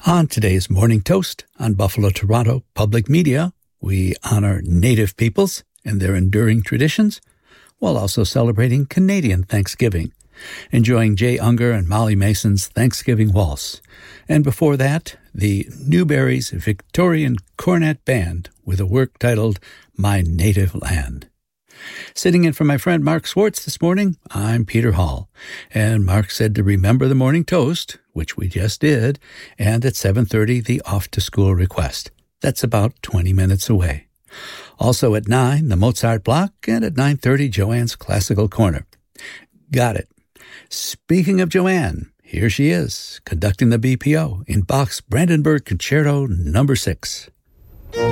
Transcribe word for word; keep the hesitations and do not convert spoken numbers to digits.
On today's Morning Toast on Buffalo Toronto Public Media, we honor Native peoples and their enduring traditions, while also celebrating Canadian Thanksgiving, enjoying Jay Unger and Molly Mason's Thanksgiving Waltz. And before that, the Newberry's Victorian Cornet Band with a work titled My Native Land. Sitting in for my friend Mark Swartz this morning, I'm Peter Hall. And Mark said to remember the Morning Toast, which we just did, and at seven thirty, the off-to-school request. That's about twenty minutes away. Also at nine, the Mozart Block, and at nine thirty, Joanne's Classical Corner. Got it. Speaking of Joanne, here she is, conducting the B P O in Bach's Brandenburg Concerto number six.